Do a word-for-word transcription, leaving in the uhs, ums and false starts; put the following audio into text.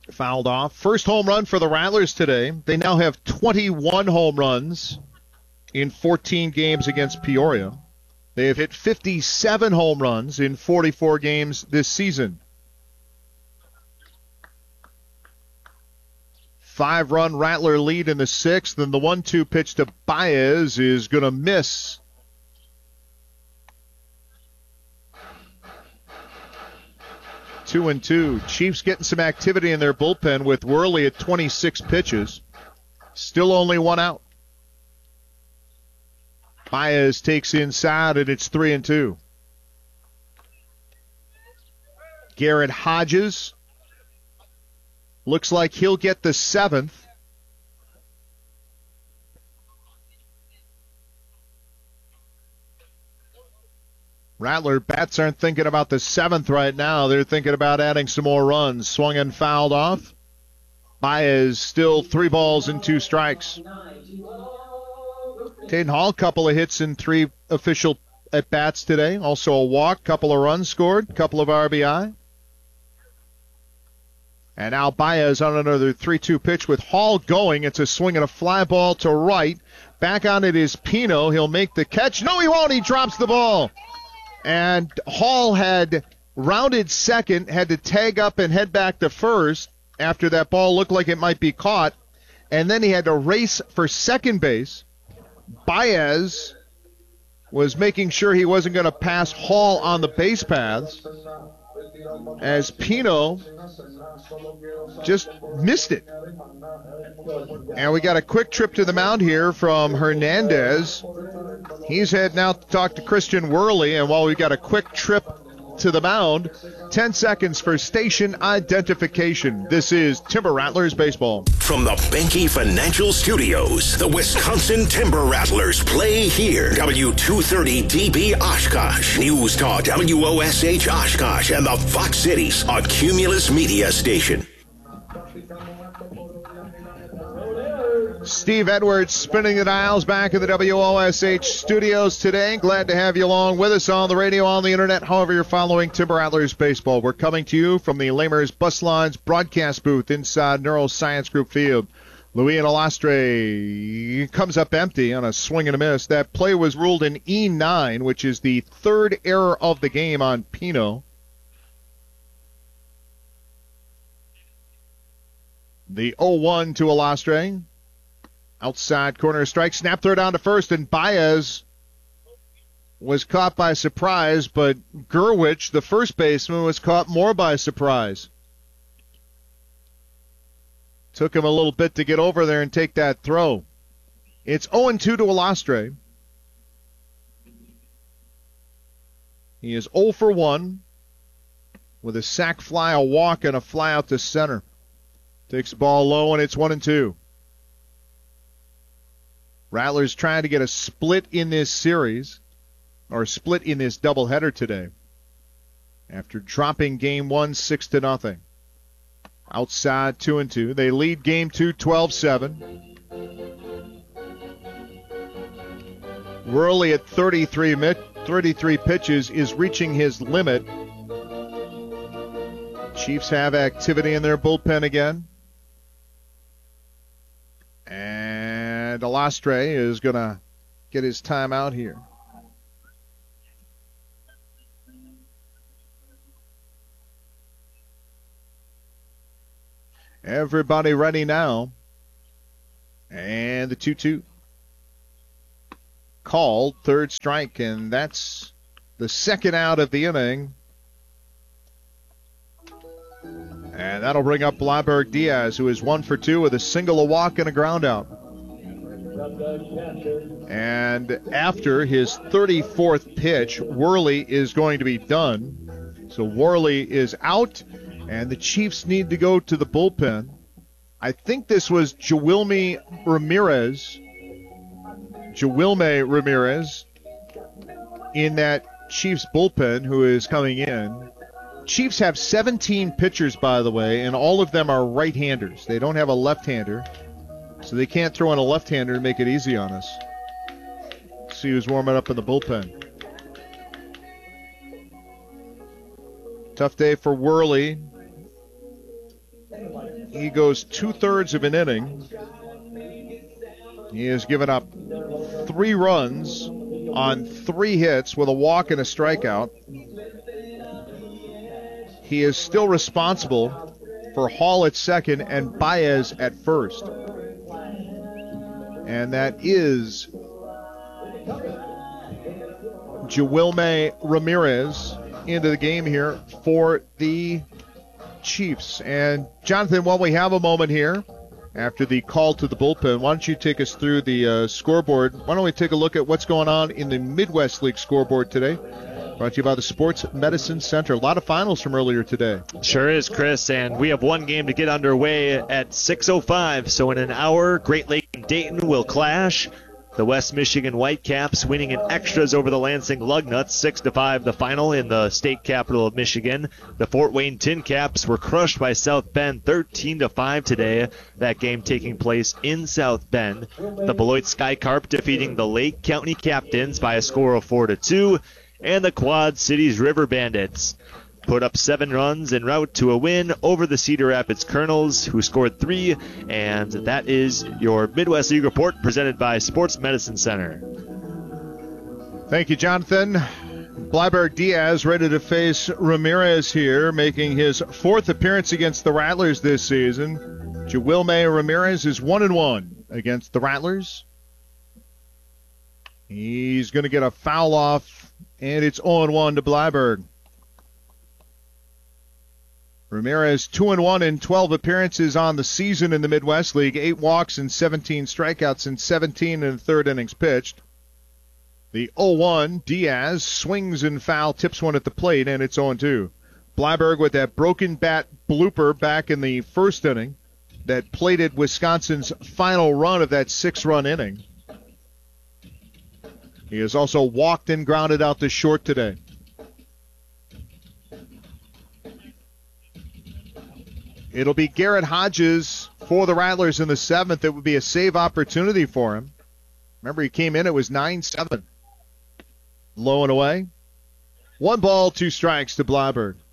fouled off. First home run for the Rattlers today. They now have twenty-one home runs in fourteen games against Peoria. They have hit fifty-seven home runs in forty-four games this season. Five-run Rattler lead in the sixth, and the one two pitch to Baez is going to miss. Two and two. Chiefs getting some activity in their bullpen with Worley at twenty-six pitches. Still only one out. Baez takes inside, and it's three and two. Garrett Hodges looks like he'll get the seventh. Rattler bats aren't thinking about the seventh right now. They're thinking about adding some more runs. Swung and fouled off. Baez still three balls and two strikes. Taden Hall, couple of hits and three official at-bats today. Also a walk, couple of runs scored, couple of R B I. And now Baez on another three two pitch with Hall going. It's a swing and a fly ball to right. Back on it is Pino. He'll make the catch. No, he won't. He drops the ball. And Hall had rounded second, had to tag up and head back to first after that ball looked like it might be caught. And then he had to race for second base. Baez was making sure he wasn't going to pass Hall on the base paths as Pino just missed it. And we got a quick trip to the mound here from Hernandez. He's heading out to talk to Christian Worley, and while we got a quick trip to the mound, ten seconds for station identification. This is Timber Rattlers Baseball. From the Benke Financial Studios, the Wisconsin Timber Rattlers play here. W two thirty D B Oshkosh, News Talk W O S H Oshkosh, and the Fox Cities, a Cumulus Media station. Steve Edwards spinning the dials back in the W O S H studios today. Glad to have you along with us on the radio, on the internet, however you're following Timber Rattlers Baseball. We're coming to you from the Lamers Bus Lines broadcast booth inside Neuroscience Group Field. Louis Alastre comes up empty on a swing and a miss. That play was ruled an E nine, which is the third error of the game on Pino. The oh one to Alastre. Outside corner strike, snap throw down to first, and Baez was caught by surprise, but Gerwich, the first baseman, was caught more by surprise. Took him a little bit to get over there and take that throw. It's oh and two to Alastre. He is oh for one with a sac fly, a walk, and a fly out to center. Takes the ball low, and it's one and two. Rattlers trying to get a split in this series, or a split in this doubleheader today, after dropping game one six to nothing. Outside two and two. They lead game two twelve seven. Worley at thirty-three, thirty-three pitches is reaching his limit. Chiefs have activity in their bullpen again. And Alastre is going to get his time out here. Everybody ready now. And the two two. Called, third strike, and that's the second out of the inning. And that'll bring up Bleiberg Diaz, who is one for two with a single, a walk, and a ground out. And after his thirty-fourth pitch, Worley is going to be done. So Worley is out, and the Chiefs need to go to the bullpen. I think this was Jawilme Ramirez. Jawilme Ramirez in that Chiefs bullpen who is coming in. Chiefs have seventeen pitchers, by the way, and all of them are right-handers. They don't have a left-hander, so they can't throw in a left-hander and make it easy on us. See who's warming up in the bullpen. Tough day for Worley. he goes two-thirds of an inning. He has given up three runs on three hits with a walk and a strikeout. He is still responsible for Hall at second and Baez at first. And that is Jawilme Ramirez into the game here for the Chiefs. And Jonathan, while we have a moment here, after the call to the bullpen, why don't you take us through the uh, scoreboard? Why don't we take a look at what's going on in the Midwest League scoreboard today? Brought to you by the Sports Medicine Center. A lot of finals from earlier today. Sure is, Chris, and we have one game to get underway at six oh five. So in an hour, Great Lake and Dayton will clash. The West Michigan Whitecaps winning in extras over the Lansing Lugnuts, six to five the final in the state capital of Michigan. The Fort Wayne Tin Caps were crushed by South Bend thirteen to five today. That game taking place in South Bend. The Beloit Sky Carp defeating the Lake County Captains by a score of four to two. And the Quad Cities River Bandits put up seven runs en route to a win over the Cedar Rapids Colonels, who scored three. And that is your Midwest League report presented by Sports Medicine Center. Thank you, Jonathan. Bleiberg Diaz ready to face Ramirez here, making his fourth appearance against the Rattlers this season. Jawilme Ramirez is one and one against the Rattlers. He's going to get a foul off, and it's oh and one to Bleiberg. Ramirez two and one in twelve appearances on the season in the Midwest League, eight walks and seventeen strikeouts in seventeen and third innings pitched. The oh one, Diaz swings and foul, tips one at the plate, and it's oh and two. Bleiberg with that broken bat blooper back in the first inning that plated Wisconsin's final run of that six-run inning. He has also walked and grounded out to short today. It'll be Garrett Hodges for the Rattlers in the seventh. It would be a save opportunity for him. Remember, he came in, it was nine seven. Low and away. One ball, two strikes to Bleiberg.